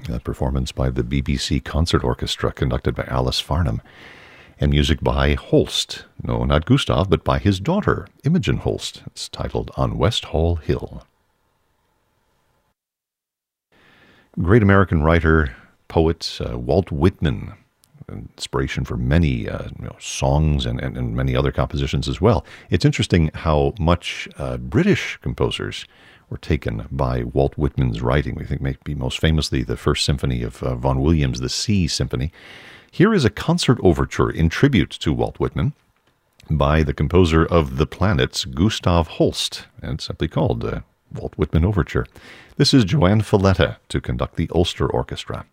A performance by the BBC Concert Orchestra, conducted by Alice Farnham, and music by Holst. No, not Gustav, but by his daughter, Imogen Holst. It's titled On West Hall Hill. Great American writer, poet, Walt Whitman, inspiration for many songs and many other compositions as well. It's interesting how much British composers were taken by Walt Whitman's writing. We think maybe most famously the First Symphony of Vaughan Williams, the Sea Symphony. Here is a concert overture in tribute to Walt Whitman by the composer of The Planets, Gustav Holst, and it's simply called Walt Whitman Overture. This is Joanne Falletta to conduct the Ulster Orchestra.